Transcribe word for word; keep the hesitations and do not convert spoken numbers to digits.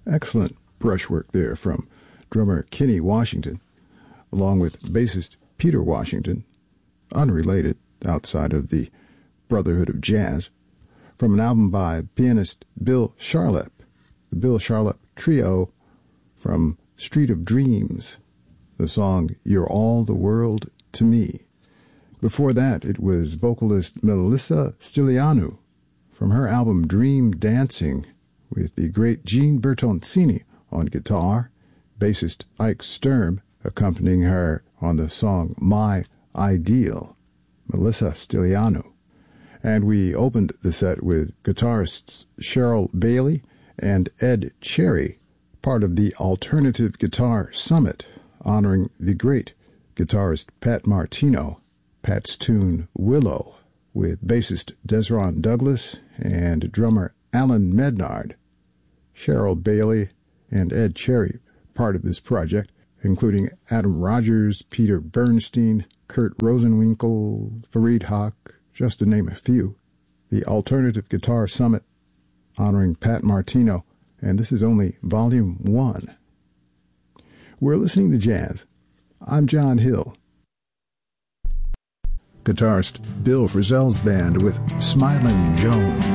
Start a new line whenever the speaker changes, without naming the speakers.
Excellent brushwork there from drummer Kenny Washington, along with bassist Peter Washington, unrelated outside of the Brotherhood of Jazz, from an album by pianist Bill Charlap, the Bill Charlap Trio, from Street of Dreams, the song You're All the World to Me. Before that, it was vocalist Melissa Stilianou from her album Dream Dancing, with the great Gene Bertoncini on guitar, bassist Ike Sturm accompanying her on the song My Ideal, Melissa Stilianou. And we opened the set with guitarists Cheryl Bailey and Ed Cherry, part of the Alternative Guitar Summit, honoring the great guitarist Pat Martino, Pat's tune Willow, with bassist Desron Douglas and drummer Alan Mednard. Cheryl Bailey and Ed Cherry, part of this project, including Adam Rogers, Peter Bernstein, Kurt Rosenwinkel, Fareed Haq, just to name a few. The Alternative Guitar Summit, honoring Pat Martino, and this is only Volume one. We're listening to jazz. I'm John Hill. Guitarist Bill Frisell's band with Smiling Jones.